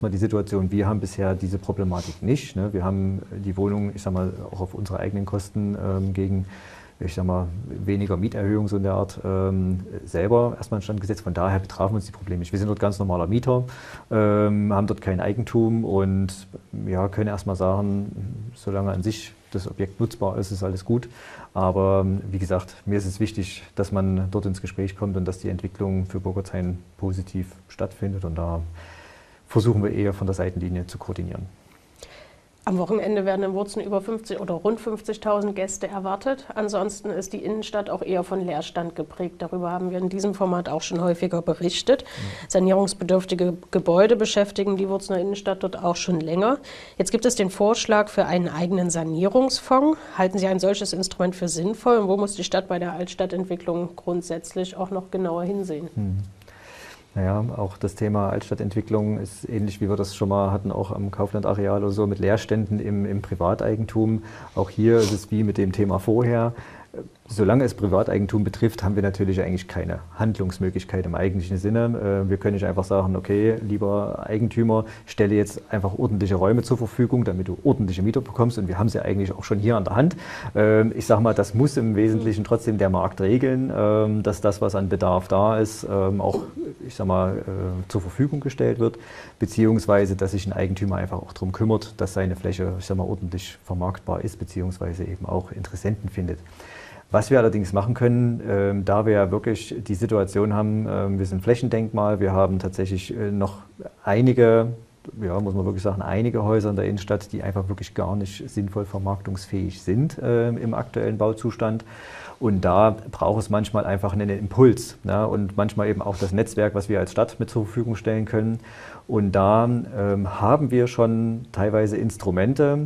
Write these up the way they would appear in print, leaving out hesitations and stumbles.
Die Situation, wir haben bisher diese Problematik nicht. Ne? Wir haben die Wohnung, ich sag mal, auch auf unsere eigenen Kosten gegen, ich sag mal, weniger Mieterhöhung so in der Art selber erstmal in Stand gesetzt. Von daher betrafen uns die Probleme nicht. Wir sind dort ganz normaler Mieter, haben dort kein Eigentum und ja, können erstmal sagen, solange an sich das Objekt nutzbar ist, ist alles gut. Aber wie gesagt, mir ist es wichtig, dass man dort ins Gespräch kommt und dass die Entwicklung für Burgertshain positiv stattfindet. Und da versuchen wir eher von der Seitenlinie zu koordinieren. Am Wochenende werden in Wurzen über 50 oder rund 50.000 Gäste erwartet. Ansonsten ist die Innenstadt auch eher von Leerstand geprägt. Darüber haben wir in diesem Format auch schon häufiger berichtet. Sanierungsbedürftige Gebäude beschäftigen die Wurzener Innenstadt dort auch schon länger. Jetzt gibt es den Vorschlag für einen eigenen Sanierungsfonds. Halten Sie ein solches Instrument für sinnvoll? Und wo muss die Stadt bei der Altstadtentwicklung grundsätzlich auch noch genauer hinsehen? Naja, auch das Thema Altstadtentwicklung ist ähnlich, wie wir das schon mal hatten, auch am Kauflandareal oder so, mit Leerständen im Privateigentum. Auch hier ist es wie mit dem Thema vorher. Solange es Privateigentum betrifft, haben wir natürlich eigentlich keine Handlungsmöglichkeit im eigentlichen Sinne. Wir können nicht einfach sagen, okay, lieber Eigentümer, stelle jetzt einfach ordentliche Räume zur Verfügung, damit du ordentliche Mieter bekommst. Und wir haben sie eigentlich auch schon hier an der Hand. Ich sage mal, das muss im Wesentlichen trotzdem der Markt regeln, dass das, was an Bedarf da ist, auch, ich sage mal, zur Verfügung gestellt wird, beziehungsweise, dass sich ein Eigentümer einfach auch darum kümmert, dass seine Fläche, ich sage mal, ordentlich vermarktbar ist, beziehungsweise eben auch Interessenten findet. Was wir allerdings machen können, da wir ja wirklich die Situation haben, wir sind Flächendenkmal, wir haben tatsächlich noch einige, ja, muss man wirklich sagen, einige Häuser in der Innenstadt, die einfach wirklich gar nicht sinnvoll vermarktungsfähig sind im aktuellen Bauzustand. Und da braucht es manchmal einfach einen Impuls, ja, und manchmal eben auch das Netzwerk, was wir als Stadt mit zur Verfügung stellen können. Und da haben wir schon teilweise Instrumente,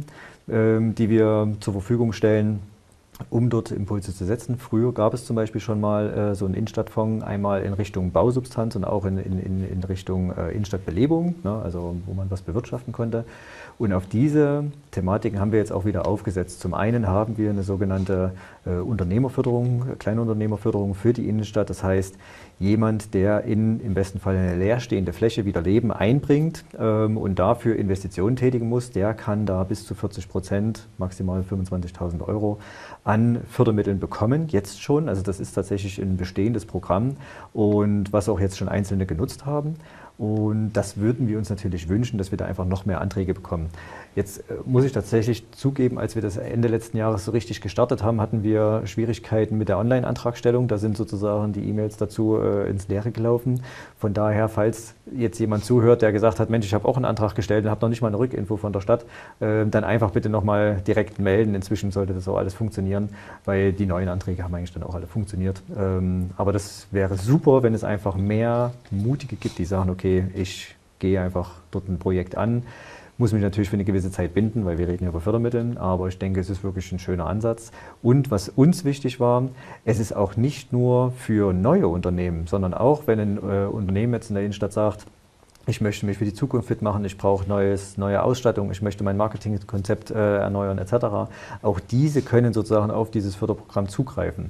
die wir zur Verfügung stellen, um dort Impulse zu setzen. Früher gab es zum Beispiel schon mal so einen Innenstadtfonds, einmal in Richtung Bausubstanz und auch in Richtung Innenstadtbelebung, ne, also wo man was bewirtschaften konnte. Und auf diese Thematiken haben wir jetzt auch wieder aufgesetzt. Zum einen haben wir eine sogenannte Unternehmerförderung, Kleinunternehmerförderung für die Innenstadt. Das heißt, jemand, der im besten Fall eine leerstehende Fläche wieder Leben einbringt und dafür Investitionen tätigen muss, der kann da bis zu 40%, maximal 25.000 € an Fördermitteln bekommen, jetzt schon. Also das ist tatsächlich ein bestehendes Programm und was auch jetzt schon Einzelne genutzt haben. Und das würden wir uns natürlich wünschen, dass wir da einfach noch mehr Anträge bekommen. Jetzt muss ich tatsächlich zugeben, als wir das Ende letzten Jahres so richtig gestartet haben, hatten wir Schwierigkeiten mit der Online-Antragstellung. Da sind sozusagen die E-Mails dazu ins Leere gelaufen. Von daher, falls jetzt jemand zuhört, der gesagt hat, Mensch, ich habe auch einen Antrag gestellt und habe noch nicht mal eine Rückinfo von der Stadt, dann einfach bitte nochmal direkt melden. Inzwischen sollte das auch alles funktionieren, weil die neuen Anträge haben eigentlich dann auch alle funktioniert. Aber das wäre super, wenn es einfach mehr Mutige gibt, die sagen, okay, ich gehe einfach dort ein Projekt an. Muss mich natürlich für eine gewisse Zeit binden, weil wir reden ja über Fördermitteln, aber ich denke, es ist wirklich ein schöner Ansatz. Und was uns wichtig war, es ist auch nicht nur für neue Unternehmen, sondern auch, wenn ein Unternehmen jetzt in der Innenstadt sagt, ich möchte mich für die Zukunft fit machen, ich brauche neue Ausstattung, ich möchte mein Marketingkonzept erneuern etc. Auch diese können sozusagen auf dieses Förderprogramm zugreifen.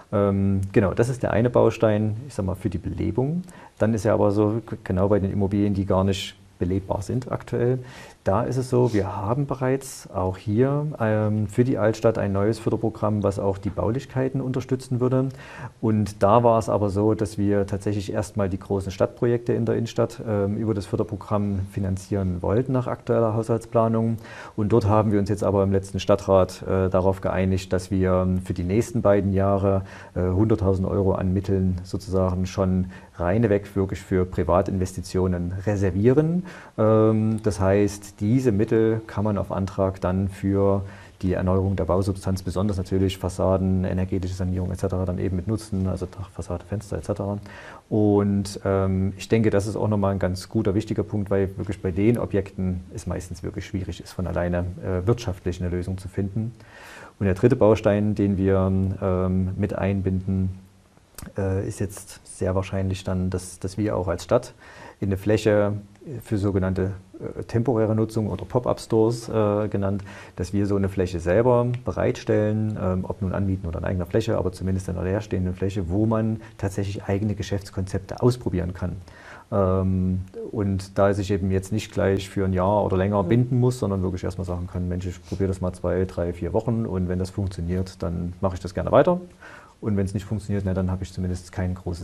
Genau, das ist der eine Baustein, ich sag mal, für die Belebung. Dann ist ja aber so, genau bei den Immobilien, die gar nicht belebbar sind aktuell. Da ist es so, wir haben bereits auch hier für die Altstadt ein neues Förderprogramm, was auch die Baulichkeiten unterstützen würde. Und da war es aber so, dass wir tatsächlich erstmal die großen Stadtprojekte in der Innenstadt über das Förderprogramm finanzieren wollten nach aktueller Haushaltsplanung. Und dort haben wir uns jetzt aber im letzten Stadtrat darauf geeinigt, dass wir für die nächsten beiden Jahre 100.000 € an Mitteln sozusagen schon reineweg wirklich für Privatinvestitionen reservieren. Das heißt, diese Mittel kann man auf Antrag dann für die Erneuerung der Bausubstanz, besonders natürlich Fassaden, energetische Sanierung etc. dann eben mit nutzen, also Dach, Fassade, Fenster etc. Und ich denke, das ist auch nochmal ein ganz guter, wichtiger Punkt, weil wirklich bei den Objekten es meistens wirklich schwierig ist, von alleine wirtschaftlich eine Lösung zu finden. Und der dritte Baustein, den wir mit einbinden, ist jetzt sehr wahrscheinlich dann, dass wir auch als Stadt in eine Fläche für sogenannte temporäre Nutzung oder Pop-up-Stores genannt, dass wir so eine Fläche selber bereitstellen, ob nun anmieten oder in eigener Fläche, aber zumindest in einer leerstehenden Fläche, wo man tatsächlich eigene Geschäftskonzepte ausprobieren kann. Und da sich eben jetzt nicht gleich für ein Jahr oder länger binden muss, sondern wirklich erstmal sagen kann, Mensch, ich probiere das mal 2, 3, 4 Wochen und wenn das funktioniert, dann mache ich das gerne weiter. Und wenn es nicht funktioniert, na, dann habe ich zumindest kein großes